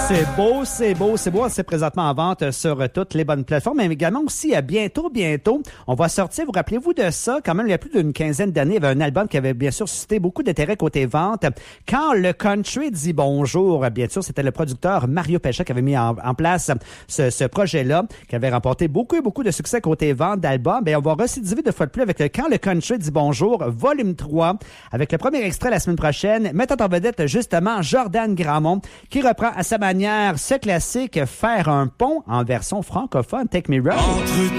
C'est beau, c'est beau, c'est beau. C'est présentement en vente sur toutes les bonnes plateformes, mais également aussi à bientôt, on va sortir. Vous rappelez-vous de ça? Quand même, il y a plus d'une quinzaine d'années, il y avait un album qui avait bien sûr suscité beaucoup d'intérêt côté vente. Quand le country dit bonjour, bien sûr, c'était le producteur Mario Pelchat qui avait mis en place ce projet-là, qui avait remporté beaucoup de succès côté vente d'albums. Bien, on va recidiver deux fois de plus avec le Quand le country dit bonjour, volume 3, avec le premier extrait la semaine prochaine, mettant en vedette justement Jordan Gramont, qui reprend à sa manière ce classique Faire un pont en version francophone. Take me right.